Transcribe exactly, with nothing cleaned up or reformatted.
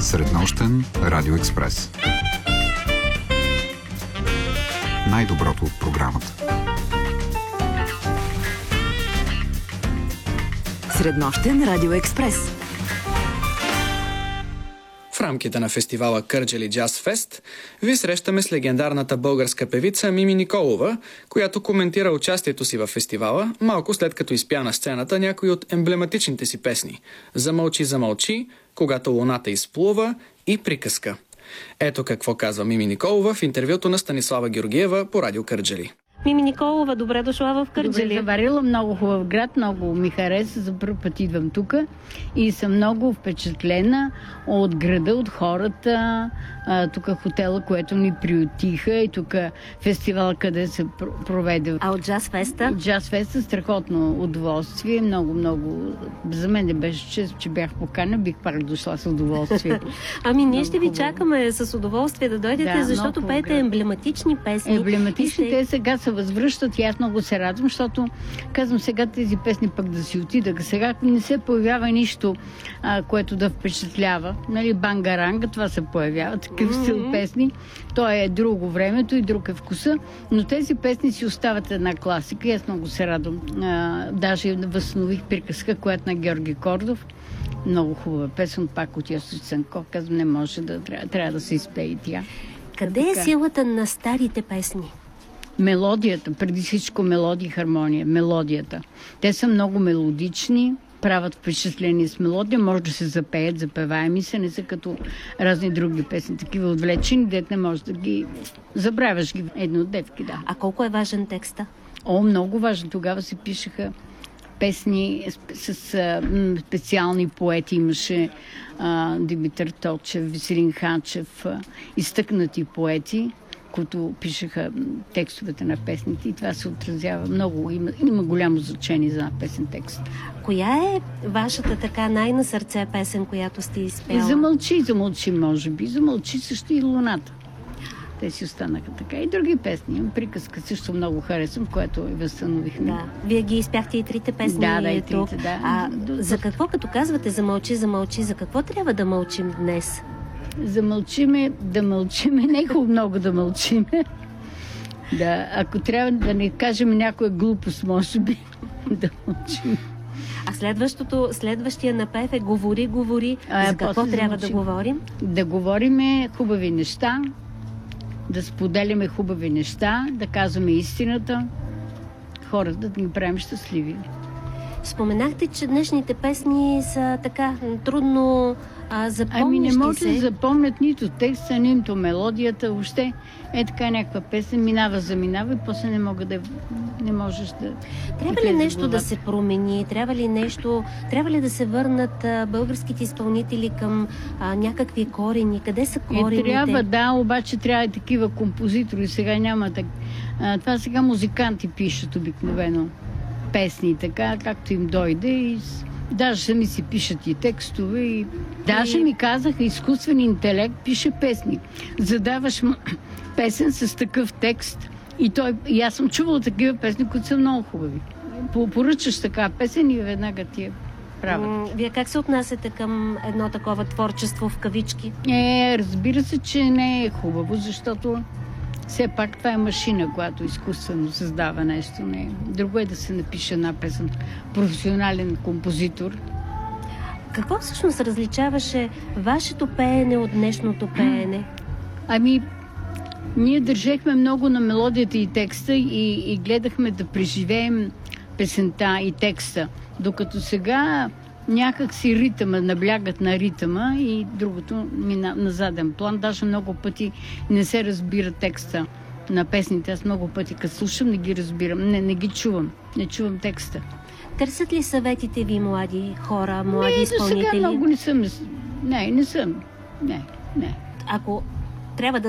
Среднощен Радио Експрес. Най-доброто от програмата. Среднощен Радио Експрес. В рамките на фестивала Кърджали Джаз Фест ви срещаме с легендарната българска певица Мими Николова, която коментира участието си във фестивала, малко след като изпя на сцената някои от емблематичните си песни «Замълчи, замълчи», «Когато луната изплува» и «Приказка». Ето какво казва Мими Николова в интервюто на Станислава Георгиева по Радио Кърджали. Мими Николова, добре дошла в Кърджали. Добре заварила, много хубав град, много ми хареса, за първ път идвам тук и съм много впечатлена от града, от хората, тук хотела, което ни приютиха и тук фестивал, къде се проведе. А от Джаз Феста? Джаз Феста, страхотно удоволствие, много, много. За мен не беше чест, че бях покана, бих пак дошла с удоволствие. Ами ние ще ви чакаме с удоволствие да дойдете, да, защото пеете емблематични песни. Емблематични, те сега се възвръщат и аз много се радвам, защото казвам сега тези песни пък да си отида. Сега не се появява нищо, а, което да впечатлява. Нали, бангаранга, това се появява, такъв mm-hmm. стил песни. То е друго времето и друг е вкуса, но тези песни си остават една класика и аз много се радвам. А, даже възстанових приказка, която на Георги Кордов. Много хубава песен, пак от Йосиф Цанков. Казвам, не може да, трябва, трябва да се изпее и тя. Къде е силата на старите песни? Мелодията, преди всичко мелодия и хармония. Мелодията. Те са много мелодични, правят впечатление с мелодия, може да се запеят, запеваеми са, не са като разни други песни, такива отвлечени, дет не можеш да ги забравяш ги еднодневки, да. А колко е важен текста? О, много важен. Тогава се пишеха песни с, с а, специални поети. Имаше а, Димитър Точев, Веселин Хачев, а, изтъкнати поети, които пишеха текстовете на песните и това се отразява много. Има, има голямо значение за песен текст. Коя е вашата така най-на сърце песен, която сте изпяла? Замълчи, замълчи, може би. Замълчи също и луната. Те си останаха така. И други песни. Приказка също много харесвам, което и възстановихме. Да. Вие ги изпяхте и трите песни. Да, да, и трите, да. А за какво, като казвате замълчи, замълчи, за какво трябва да мълчим днес? Замълчиме, да мълчиме, не е хубаво много да мълчиме. Да, ако трябва да не кажем някоя глупост, може би, да мълчим. А следващото, следващия напев е говори, говори. А, за какво трябва да говорим? Да говориме хубави неща, да споделяме хубави неща, да казваме истината, хората да ни правим щастливи. Споменахте, че днешните песни са така трудно а, запомнящи Ами не може се. да запомнят нито текста, нито мелодията, въобще е така някаква песен, минава, заминава и после не мога да не можеш да... Трябва ли нещо да се промени? Трябва ли нещо... Трябва ли да се върнат а, българските изпълнители към а, някакви корени? Къде са корените? Е, трябва, да, обаче трябва и такива композитори. Сега няма так... А, това сега музиканти пишат обикновено песни, така както им дойде и даже сами си пишат и текстове и даже ми казаха, изкуствен интелект пише песни. Задаваш му песен с такъв текст и той, и аз съм чувала такива песни, които са много хубави. Поръчаш така песен и веднага ти я правят. Вие как се отнасяте към едно такова творчество в кавички? Е, разбира се, че не е хубаво, защото все пак това е машина, която изкуствено създава нещо. Не. Друго е да се напише една песен. Професионален композитор. Какво всъщност различаваше вашето пеене от днешното пеене? Ами, ние държехме много на мелодията и текста и, и гледахме да преживеем песента и текста. Докато сега някак си ритъма, наблягат на ритъма и другото мина на заден план. Даже много пъти не се разбира текста на песните. Аз много пъти, като слушам, не ги разбирам. Не, не ги чувам. Не чувам текста. Търсят ли съветите ви млади хора, млади не, изпълнители? Не, до сега много не съм. Не, не съм. Не, не. Ако трябва да